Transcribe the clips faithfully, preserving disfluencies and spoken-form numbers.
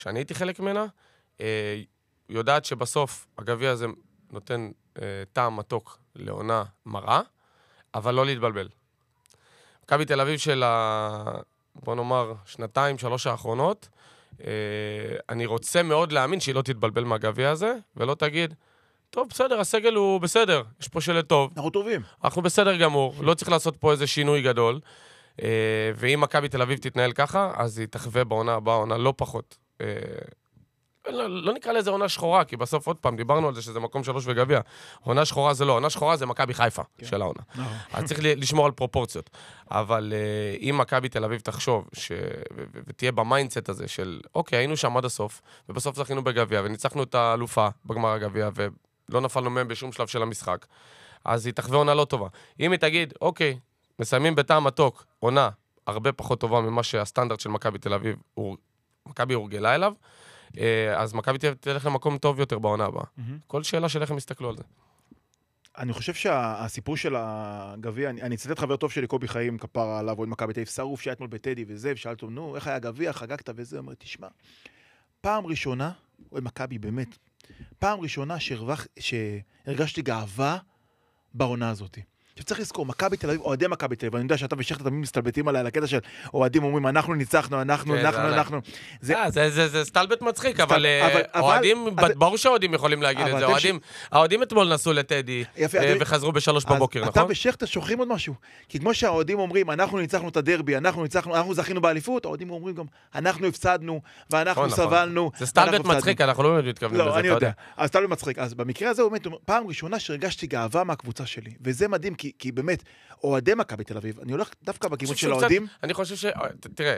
שאני הייתי חלק ממנה, יודעת שבסוף הגביע הזה נותן טעם מתוק לעונה מרה, אבל לא להתבלבל. מכבי תל אביב של ה... בוא נאמר, שנתיים, שלוש האחרונות, אני רוצה מאוד להאמין שהיא לא תתבלבל מהגביע הזה, ולא תגיד, טוב, בסדר, הסגל הוא בסדר, יש פה שלט טוב. אנחנו טובים. אנחנו בסדר גמור, לא צריך לעשות פה איזה שינוי גדול, ואם מכבי תל אביב תתנהל ככה, אז היא תחווה בעונה הבאה, עונה לא פחות. לא, לא נקרא לזה עונה שחורה, כי בסוף עוד פעם דיברנו על זה שזה מקום שלוש וגביע. עונה שחורה זה לא, עונה שחורה זה מכבי חיפה כן. של העונה. No. אז צריך לשמור על פרופורציות. אבל uh, אם מכבי תל אביב תחשוב, ש... ו- ו- ותהיה במיינדסט הזה של, אוקיי, היינו שם עד הסוף, ובסוף זכינו בגביע, וניצחנו את האלופה בגמר הגביע, ולא נפלנו מהם בשום שלב של המשחק, אז היא תחווה עונה לא טובה. אם היא תגיד, אוקיי, מסיימים בטעם מתוק, עונה הרבה פחות טובה ממה שהסטנדרט של מכבי תל אביב, הוא... מכבי הורגלה אליו, אז מכבי תלך למקום טוב יותר בעונה הבאה. כל שאלה של איך הם יסתכלו על זה. אני חושב שהסיפור של הגביע, אני אצטט חבר טוב שלי, קובי חיים, כפרה עליו, עוד מכבי תל אביב, שרוף שהיה אתמול בטדי וזה, ושאלת אותו, נו, איך היה הגביע, חגגת וזה, אומר, תשמע, פעם ראשונה, עוד מכבי באמת, פעם ראשונה שהרגשתי גאווה בעונה הזאת. שצריך לזכור, מכבי תל אביב, אוהדי מכבי תל אביב, אני יודע שאתה ושכת תמיד מסתלבטים עליי, על הקטע של אוהדים אומרים, אנחנו ניצחנו, אנחנו, אנחנו, אנחנו. זה סטלבט מצחיק, אבל אוהדים, ברור שהאוהדים יכולים להגיד את זה, האוהדים אתמול נסעו לטדי, וחזרו בשלוש בבוקר, נכון? אתה ושכת שוכחים עוד משהו, כי כמו שהאוהדים אומרים, אנחנו ניצחנו את הדרבי, אנחנו ניצחנו, אנחנו זכינו באליפות, האוהדים אומרים גם, אנחנו הפסדנו, ואנחנו סבלנו. זה סטלבט מצחיק, אנחנו לא מתכוונים לזה, אני יודע. אז סטלבט מצחיק. אז במקרה הזה, פעם ראשונה שהרגשתי גאווה מהקבוצה שלי, וזה מדהים, כי, כי באמת, אוהדי מכבי תל אביב, אני הולך דווקא בכיוון של האוהדים. אני חושב ש... תראה,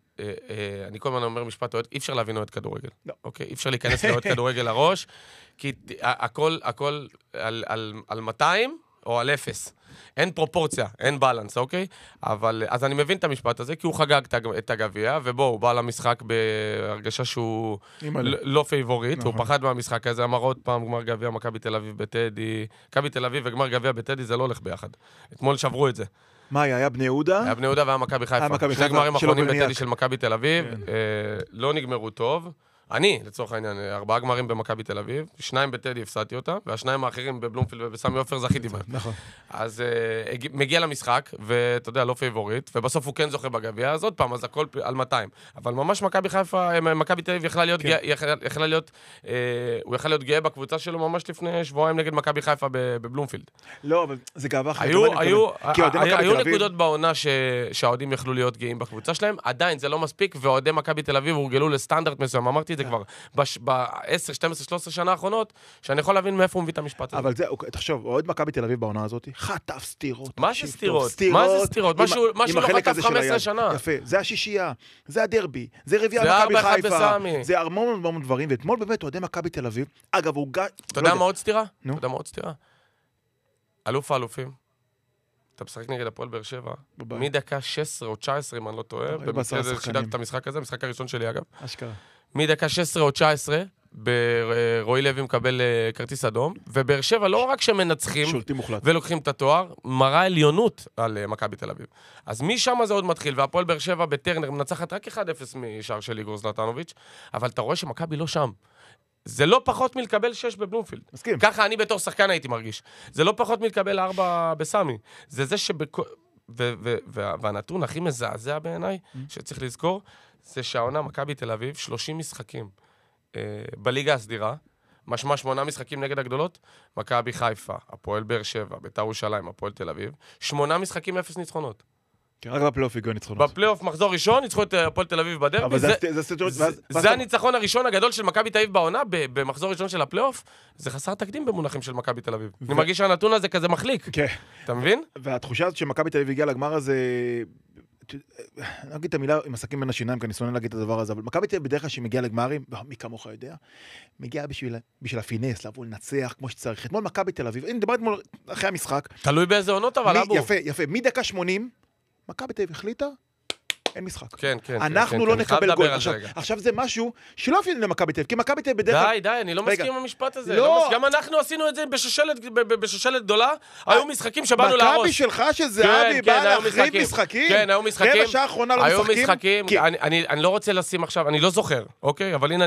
אני כל הזמן אומר משפט אוהד, אי אפשר להבין אוהד כדורגל. אוקיי? אי אפשר להיכנס לאוהד כדורגל לראש, כי הכל, הכל על מאתיים או על אפס. אין פרופורציה, אין בלנס, אוקיי? אבל, אז אני מבין את המשפט הזה, כי הוא חגג את הגביע, ובו, הוא בא למשחק בהרגשה שהוא לא פייבוריט, הוא פחד מהמשחק הזה, אמר עוד פעם, גמר גביע, מכבי תל אביב בטדי, מכבי תל אביב וגמר גביע בטדי, זה לא הולך ביחד. אתמול שברו את זה. מה היה? היה בני יהודה? היה בני יהודה והיה מכבי חיפה. שני גמרים אחרונים בטדי של מכבי תל אביב, לא נגמרו טוב. אני, לצורך העניין, ארבעה גמרים במכבי תל אביב, שניים בטדי הפסדתי אותה, והשניים האחרים בבלומפילד ובסמי עופר זכיתי בהם. נכון. אז uh, מגיע למשחק, ואתה יודע, לא פייבוריט, ובסוף הוא כן זוכה בגביע, אז עוד פעם, אז הכל על מאתיים. אבל ממש מכבי חיפה, מכבי תל אביב יכלה להיות, כן. יכלה, יכלה להיות, uh, הוא יכלה להיות גאה בקבוצה שלו ממש לפני שבועיים נגד מכבי חיפה בבלומפילד. לא, אבל זה גאווה אחרת. היו, היו, היו, היו נקודות בעונה ש, שהאוהדים יכלו להיות גאים בקבוצה שלהם, עדיין זה לא מספיק, ואוהדי מכבי תל אביב הורגלו לסטנדרט מסוים. אמרתי את זה כבר ב-עשר, שתים עשרה, שלוש עשרה שנה האחרונות, שאני יכול להבין מאיפה הוא מביא את המשפט הזה. אבל זה, תחשוב, אוהד מכבי תל אביב בעונה הזאת, חטף סתירות. מה זה סתירות? מה זה סתירות? משהו לא חטף חמש עשרה שנה. יפה, זה השישייה, זה הדרבי, זה רביע מכבי חיפה, זה המון המון דברים, ואתמול באמת אוהדי מכבי תל אביב, אגב, הוא גא... אתה יודע מה עוד סתירה? אתה יודע מה עוד סתירה? אלוף האלופים. אתה משחק נגד הפועל באר שבע, מדקה שש עשרה או תשע עשרה, אם אני לא טועה, במקרה זה שידרתי את המשחק הזה, המשחק הראשון שלי אגב. אשכרה. מדקה שש עשרה או תשע עשרה, רועי לוי מקבל כרטיס אדום, ובאר שבע לא רק שמנצחים ולוקחים את התואר, מראה עליונות על מכבי תל אביב. אז משם זה עוד מתחיל, והפועל באר שבע בטרנר מנצחת רק אחד אפס משער של איגור זלטנוביץ', אבל אתה רואה שמכבי לא שם. זה לא פחות מלקבל שש בבלומפילד. מסכים. ככה אני בתור שחקן הייתי מרגיש. זה לא פחות מלקבל ארבע בסמי. זה זה שבכל... והנתון הכי מזעזע בעיניי, שצריך לזכור, זה שהעונה מכבי תל אביב, שלושים משחקים בליגה הסדירה, משמע שמונה משחקים נגד הגדולות, מכבי חיפה, הפועל באר שבע, בית"ר ירושלים, הפועל תל אביב, שמונה משחקים אפס ניצחונות. רק בפלייאוף הגיעו ניצחונות. בפלייאוף מחזור ראשון, ניצחו את הפועל תל אביב בדרבי. זה הניצחון הראשון הגדול של מכבי תל אביב בעונה, במחזור ראשון של הפלייאוף. זה חסר תקדים במונחים של מכבי תל אביב. אני מרגיש שהנתון הזה כזה מחליק. אתה מבין? והתחושה הזאת שמכבי תל אביב הגיעה לגמר הזה, אני אגיד את המילה עם עסקים בין השיניים, כי אני שונא להגיד את הדבר הזה, אבל מכבי תל אביב בדרך כלל שהיא מגיעה לגמרים, מי כמוך יודע, מגיעה בשביל הפינס, לבוא לנצח כמו שצריך. אתמול מכבי תל אביב, הנה דיברתי אתמול אחרי המשחק. תלוי באיזה עונות אבל, אבו. יפה, יפה. מדקה שמונים מכבי תל אביב החליטה, אין משחק. כן, כן. אנחנו כן, לא כן, נקבל גול. על עכשיו, זה רגע. עכשיו זה משהו שלא אפילו למכבי תל אביב, כי מכבי תל אביב בדרך כלל... די, די, אני לא רגע. מסכים עם המשפט הזה. לא. לא מס... גם אנחנו עשינו את זה בשושלת, ב- ב- בשושלת גדולה, היו משחקים שבאנו להרוס. מכבי שלך שזהבי בא להחריב משחקים? כן, היו משחקים. רבע שעה האחרונה לא היו משחקים? משחקים, כי- אני, אני, אני לא רוצה לשים עכשיו, אני לא זוכר, אוקיי? אבל הנה